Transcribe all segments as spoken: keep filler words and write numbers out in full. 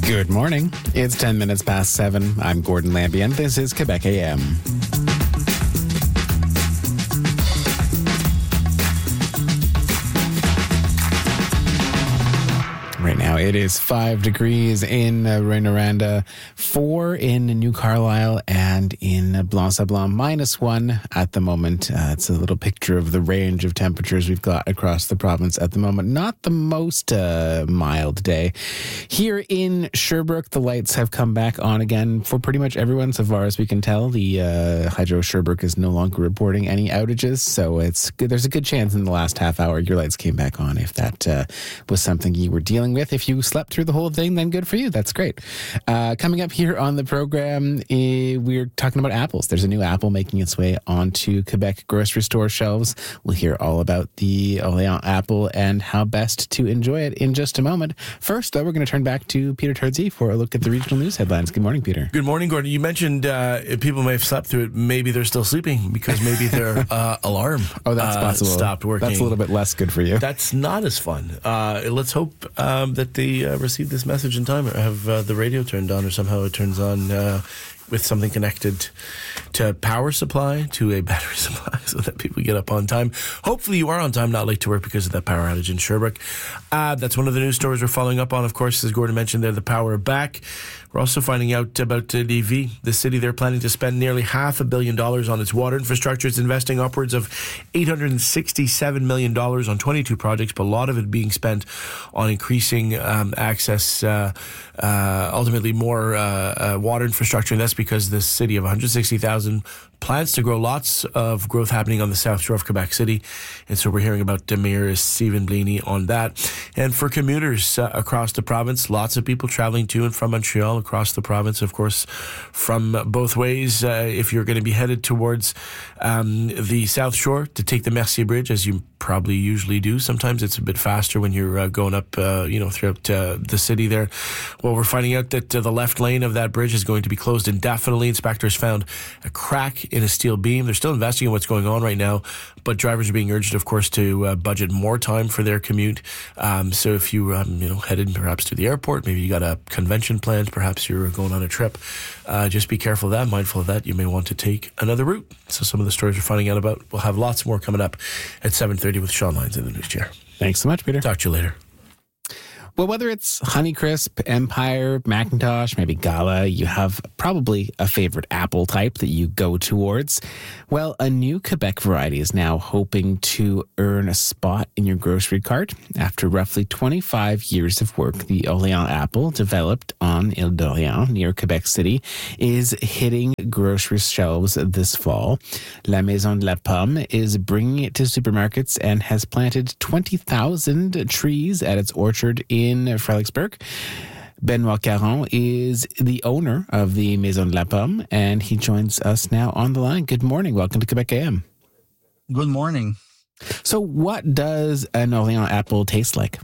Good morning. It's ten minutes past seven. I'm Gordon Lambie, and this is Quebec A M. Right now, it is five degrees in uh, Rouyn-Noranda, four in New Carlisle, and in Blanc-Sablon, minus one at the moment. Uh, it's a little picture of the range of temperatures we've got across the province at the moment. Not the most uh, mild day. Here in Sherbrooke, the lights have come back on again for pretty much everyone so far as we can tell. The uh, Hydro Sherbrooke is no longer reporting any outages, so it's good. There's a good chance in the last half hour your lights came back on if that uh, was something you were dealing with. If you slept through the whole thing, then good for you. That's great. Uh, coming up here on the program, eh, we're talking about apples. There's a new apple making its way onto Quebec grocery store shelves. We'll hear all about the Orléans apple and how best to enjoy it in just a moment. First, though, we're going to turn back to Peter Turdsey for a look at the regional news headlines. Good morning, Peter. Good morning, Gordon. You mentioned uh, people may have slept through it. Maybe they're still sleeping because maybe their uh, alarm oh, that's uh, possible. stopped working. That's a little bit less good for you. That's not as fun. Uh, let's hope um, that they uh, receive this message in time or have uh, the radio turned on or somehow it turns on uh, with something connected to power supply, to a battery supply, so that people get up on time. Hopefully you are on time, not late to work because of that power outage in Sherbrooke. Uh, that's one of the news stories we're following up on, of course, as Gordon mentioned there, the power back. We're also finding out about uh, Lévis, the city. They're planning to spend nearly half a billion dollars on its water infrastructure. It's investing upwards of eight hundred sixty-seven million dollars on twenty-two projects, but a lot of it being spent on increasing um, access, uh, uh, ultimately more uh, uh, water infrastructure. And that's because the city of one hundred sixty thousand plans to grow, lots of growth happening on the south shore of Quebec City. And so we're hearing about uh, Mayor Stephen Blaney on that. And for commuters uh, across the province, lots of people traveling to and from Montreal, across the province, of course, from both ways. Uh, if you're going to be headed towards um, the South Shore to take the Mercier Bridge, as you probably usually do. Sometimes it's a bit faster when you're uh, going up, uh, you know, throughout uh, the city there. Well, we're finding out that uh, the left lane of that bridge is going to be closed indefinitely. Inspectors found a crack in a steel beam. They're still investigating what's going on right now, but drivers are being urged, of course, to uh, budget more time for their commute. Um, so if you, um, you know, headed perhaps to the airport, maybe you got a convention planned, perhaps you're going on a trip, uh, just be careful of that, mindful of that. You may want to take another route. So some of the stories we're finding out about, we'll have lots more coming up at seven thirty with Sean Lyons in the news chair. Thanks so much, Peter. Talk to you later. Well, whether it's Honeycrisp, Empire, Macintosh, maybe Gala, you have probably a favorite apple type that you go towards. Well, a new Quebec variety is now hoping to earn a spot in your grocery cart. After roughly twenty-five years of work, the Orléans apple, developed on Ile d'Orléans near Quebec City, is hitting grocery shelves this fall. La Maison de la Pomme is bringing it to supermarkets and has planted twenty thousand trees at its orchard in in Frelicksburg. Benoit Caron is the owner of the Maison de la Pomme, and he joins us now on the line. Good morning. Welcome to Quebec A M. Good morning. So what does an Orléans apple taste like?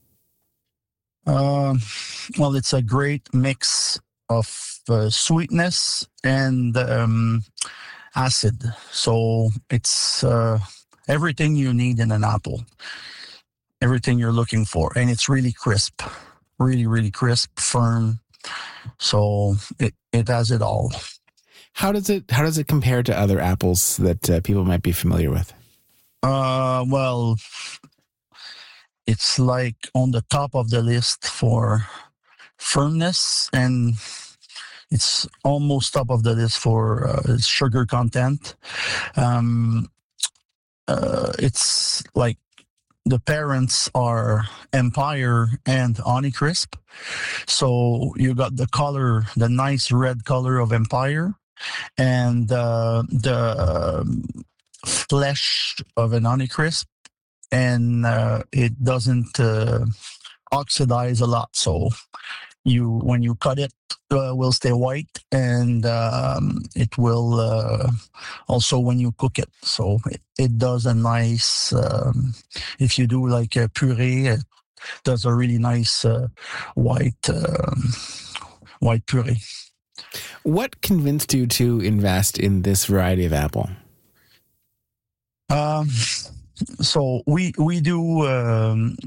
Uh, well, it's a great mix of uh, sweetness and um, acid. So it's uh, everything you need in an apple. Everything you're looking for, and it's really crisp, really, really crisp, firm. So it, it has it all. How does it How does it compare to other apples that uh, people might be familiar with? Uh, well, it's like on the top of the list for firmness, and it's almost top of the list for uh, sugar content. Um, uh, it's like the parents are Empire and Honeycrisp. So you got the color, the nice red color of Empire, and uh, the um, flesh of an Honeycrisp, and uh, it doesn't uh, oxidize a lot. So you, when you cut it, uh, will stay white, and um, it will uh, also when you cook it. So it, it does a nice, um, if you do like a puree, it does a really nice uh, white, um, white puree. What convinced you to invest in this variety of apple? Um, so we we do um,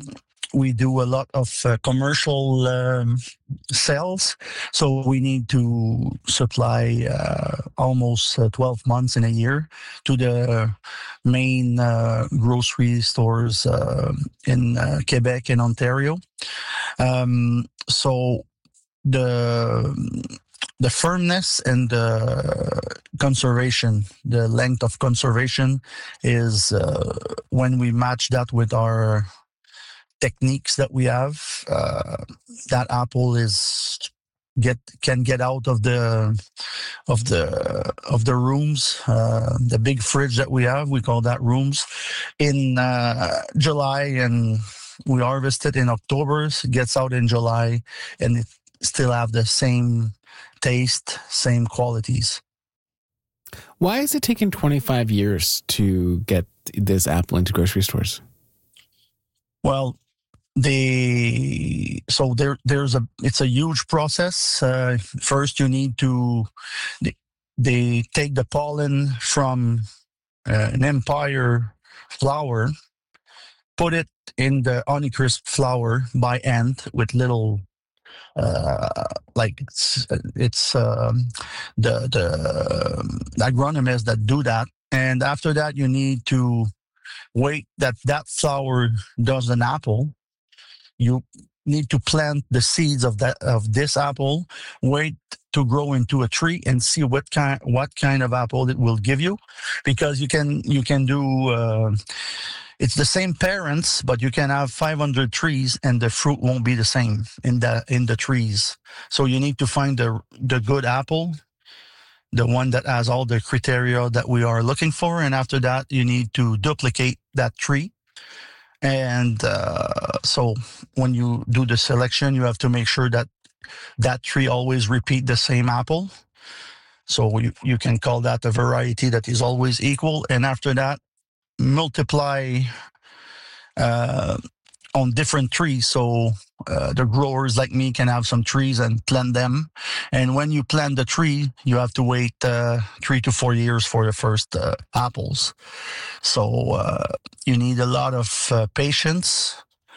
we do a lot of uh, commercial um, sales, so we need to supply uh, almost uh, twelve months in a year to the main uh, grocery stores uh, in uh, Quebec and Ontario. Um, so the the firmness and the conservation, the length of conservation is uh, when we match that with our techniques that we have, uh, that apple is get can get out of the of the of the rooms, uh, the big fridge that we have. We call that rooms in uh, July, and we harvest it in October. So it gets out in July, and it still have the same taste, same qualities. Why is it taking twenty-five years to get this apple into grocery stores? Well, they so there there's a it's a huge process. Uh, first, you need to they, they take the pollen from uh, an Empire flower, put it in the Honeycrisp flower by hand with little. Uh, like it's it's um, the the agronomists that do that, and after that you need to wait that that flower does an apple. You need to plant the seeds of that of this apple, wait to grow into a tree, and see what kind what kind of apple it will give you, because you can you can do. Uh, It's the same parents, but you can have five hundred trees and the fruit won't be the same in the in the trees. So you need to find the the good apple, the one that has all the criteria that we are looking for. And after that, you need to duplicate that tree. And uh, so when you do the selection, you have to make sure that that tree always repeat the same apple. So you, you can call that a variety that is always equal. And after that, multiply uh, on different trees. So uh, the growers like me can have some trees and plant them. And when you plant the tree, you have to wait uh, three to four years for the first uh, apples. So uh, you need a lot of uh, patience.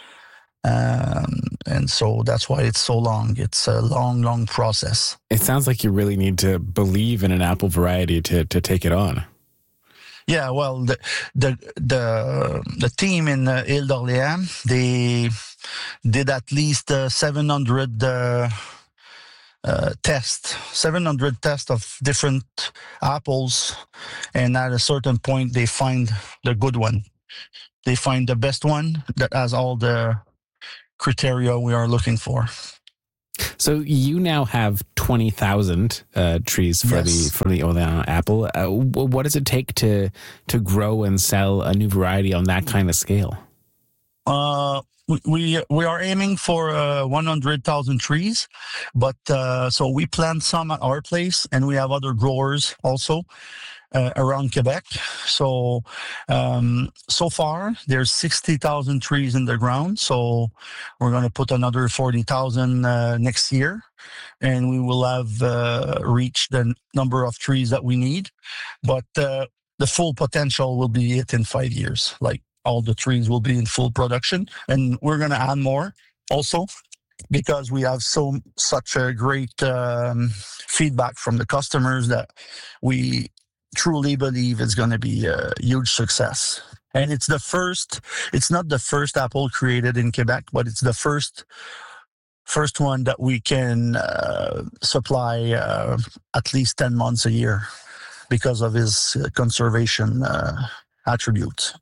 Um, and so that's why it's so long. It's a long, long process. It sounds like you really need to believe in an apple variety to, to take it on. Yeah, well, the the the, the team in uh, Ile d'Orléans, they did at least uh, seven hundred uh, uh, tests, seven hundred tests of different apples, and at a certain point, they find the good one. They find the best one that has all the criteria we are looking for. So you now have twenty thousand uh, trees for Yes. the for the Orléans apple. Uh, what does it take to to grow and sell a new variety on that kind of scale? Uh, we we, we are aiming for uh, one hundred thousand trees, but uh, so we plant some at our place, and we have other growers also uh, around Quebec. So um, so far there's sixty thousand trees in the ground. So we're going to put another forty thousand uh, next year, and we will have uh, reached the n- number of trees that we need. But uh, the full potential will be it in five years. Like all the trees will be in full production, and we're going to add more also because we have so such a great um, feedback from the customers that we truly believe it's going to be a huge success. And it's the first, it's not the first apple created in Quebec, but it's the first first one that we can uh, supply uh, at least ten months a year because of his uh, conservation uh, attributes.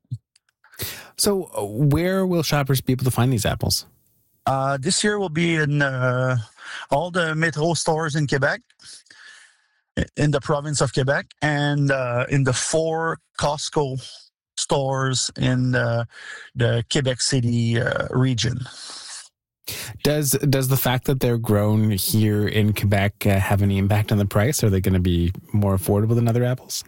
So uh, where will shoppers be able to find these apples? Uh, this year will be in uh, all the Metro stores in Quebec, in the province of Quebec, and uh, in the four Costco stores in uh, the Quebec City uh, region. Does does the fact that they're grown here in Quebec uh, have any impact on the price? Are they going to be more affordable than other apples?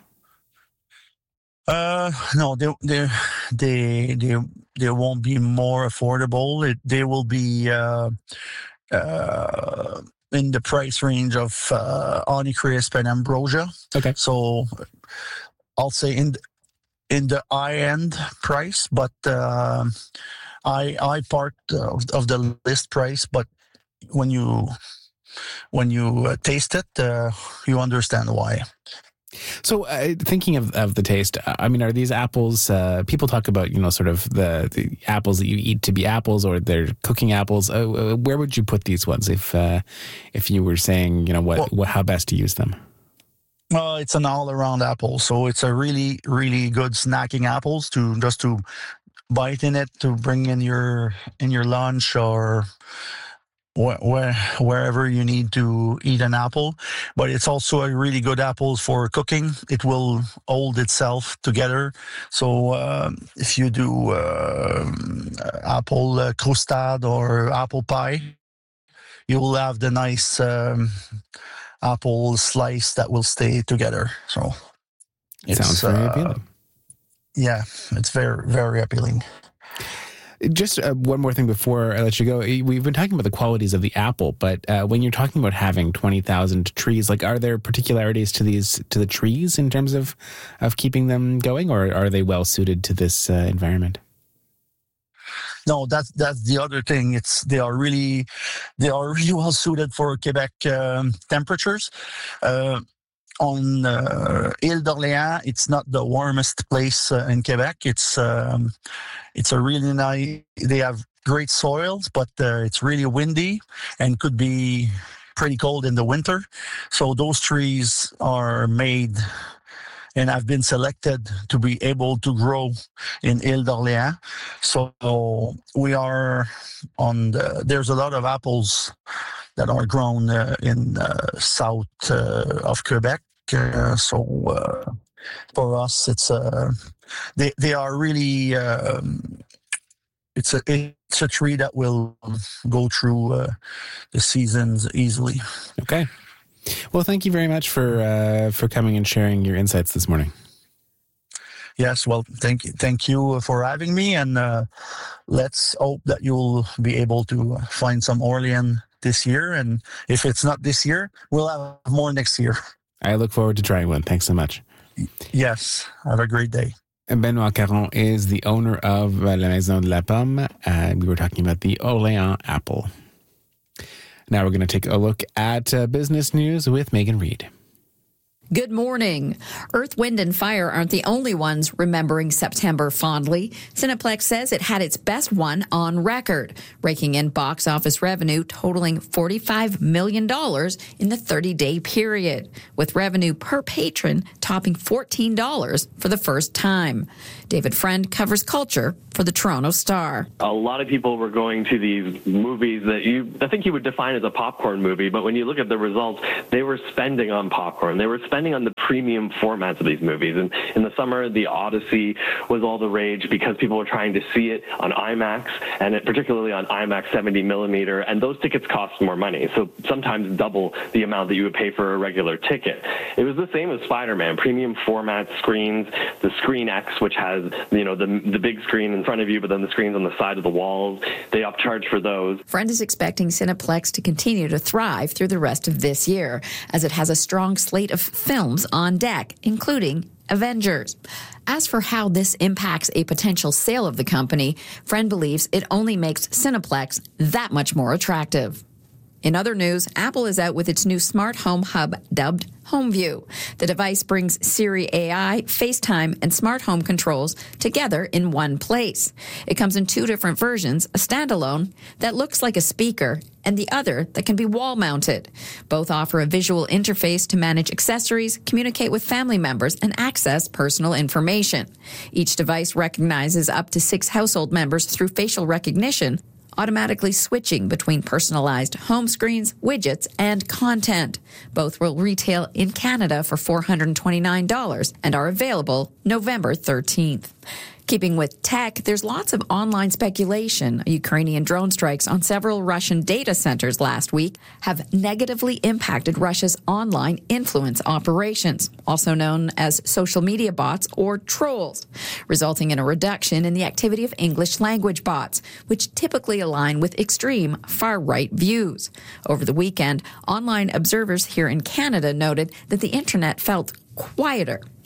Uh, no, they they they they they won't be more affordable. It, they will be uh, uh, in the price range of uh, Honeycrisp and Ambrosia. Okay. So I'll say in in the high end price, but uh, high high part of, of the list price, but when you when you uh, taste it, uh, you understand why. So uh, thinking of, of the taste, I mean, are these apples, uh, people talk about, you know, sort of the, the apples that you eat to be apples, or they're cooking apples. Uh, where would you put these ones if uh, if you were saying, you know, what, well, what how best to use them? Well, it's an all-around apple. So it's a really, really good snacking apples to just to bite in it, to bring in your in your lunch or where, wherever you need to eat an apple. But it's also a really good apple for cooking. It will hold itself together. So uh, if you do uh, apple uh, crustade or apple pie, you will have the nice um, apple slice that will stay together. So it sounds very uh, appealing. Yeah, it's very, very appealing. Just uh, one more thing before I let you go. We've been talking about the qualities of the apple, but uh, when you're talking about having twenty thousand trees, like, are there particularities to these, to the trees in terms of, of keeping them going, or are they well suited to this uh, environment? No, that's that's the other thing. It's they are really they are really well suited for Quebec um, temperatures. Uh, on uh, Ile d'Orléans, it's not the warmest place uh, in Quebec. It's um, it's a really nice. They have great soils, but uh, it's really windy and could be pretty cold in the winter. So those trees are made and have been selected to be able to grow in Ile d'Orléans. So we are on the, there's a lot of apples that are grown uh, in uh, south uh, of Quebec. Uh, so uh, for us, it's uh, they they are really um, it's a it's a tree that will go through uh, the seasons easily. Okay. Well, thank you very much for uh, for coming and sharing your insights this morning. Yes, well, thank you, thank you for having me, and uh, let's hope that you'll be able to find some Orléans this year. And if it's not this year, we'll have more next year. I look forward to trying one. Thanks so much. Yes, have a great day. Benoit Caron is the owner of La Maison de la Pomme. Uh, we were talking about the Orléans apple. Now we're going to take a look at uh, business news with Megan Reed. Good morning. Earth, Wind and Fire aren't the only ones remembering September fondly. Cineplex says it had its best one on record, raking in box office revenue totaling forty-five million dollars in the thirty-day period, with revenue per patron topping fourteen dollars for the first time. David Friend covers culture for the Toronto Star. A lot of people were going to these movies that you, I think you would define as a popcorn movie, but when you look at the results, they were spending on popcorn. They were spending on the premium formats of these movies. And in the summer, The Odyssey was all the rage because people were trying to see it on IMAX, and it, particularly on IMAX seventy millimeter, and those tickets cost more money, so sometimes double the amount that you would pay for a regular ticket. It was the same as Spider-Man, premium format screens, the Screen X, which has, you know, the, the big screen in front of you, but then the screens on the side of the walls, they upcharge for those. Friend is expecting Cineplex to continue to thrive through the rest of this year, as it has a strong slate of films on deck, including Avengers. As for how this impacts a potential sale of the company, Friend believes it only makes Cineplex that much more attractive. In other news, Apple is out with its new smart home hub dubbed HomeView. The device brings Siri A I, FaceTime, and smart home controls together in one place. It comes in two different versions, a standalone that looks like a speaker and the other that can be wall-mounted. Both offer a visual interface to manage accessories, communicate with family members, and access personal information. Each device recognizes up to six household members through facial recognition, automatically switching between personalized home screens, widgets, and content. Both will retail in Canada for four hundred twenty-nine dollars and are available November thirteenth. Keeping with tech, there's lots of online speculation. Ukrainian drone strikes on several Russian data centers last week have negatively impacted Russia's online influence operations, also known as social media bots or trolls, resulting in a reduction in the activity of English language bots, which typically align with extreme far-right views. Over the weekend, online observers here in Canada noted that the internet felt quieter.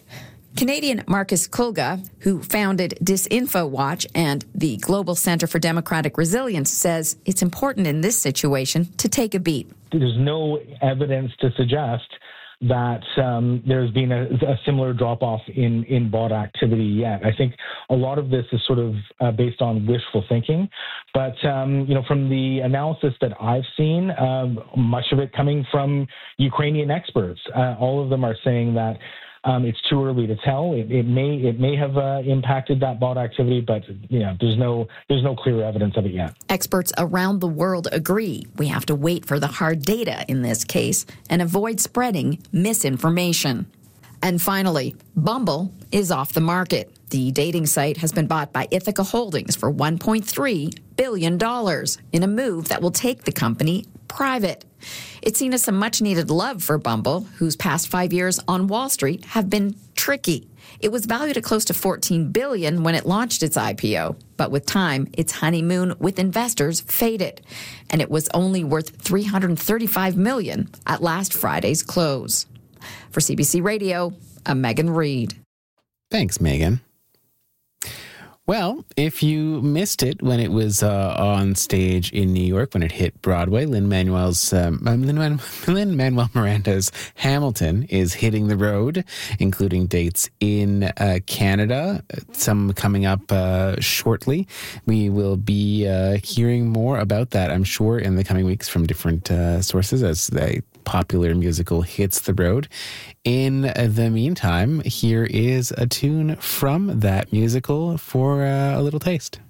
Canadian Marcus Kulga, who founded Disinfo Watch and the Global Center for Democratic Resilience, says it's important in this situation to take a beat. There's no evidence to suggest that um, there's been a, a similar drop-off in, in bot activity yet. I think a lot of this is sort of uh, based on wishful thinking. But, um, you know, from the analysis that I've seen, um, much of it coming from Ukrainian experts, uh, all of them are saying that Um, it's too early to tell. It, it may it may have uh, impacted that bot activity, but you know, there's no there's no clear evidence of it yet. Experts around the world agree we have to wait for the hard data in this case and avoid spreading misinformation. And finally, Bumble is off the market. The dating site has been bought by Ithaca Holdings for one point three billion dollars in a move that will take the company private. It's seen as some much-needed love for Bumble, whose past five years on Wall Street have been tricky. It was valued at close to fourteen billion dollars when it launched its I P O, but with time, its honeymoon with investors faded, and it was only worth three hundred thirty-five million dollars at last Friday's close. For C B C Radio, I'm Megan Reed. Thanks, Megan. Well, if you missed it when it was uh, on stage in New York, when it hit Broadway, Lin-Manuel's um, Lin-Manuel Miranda's Hamilton is hitting the road, including dates in uh, Canada, some coming up uh, shortly. We will be uh, hearing more about that, I'm sure, in the coming weeks from different uh, sources as the popular musical hits the road. In the meantime, here is a tune from that musical for uh, a little taste.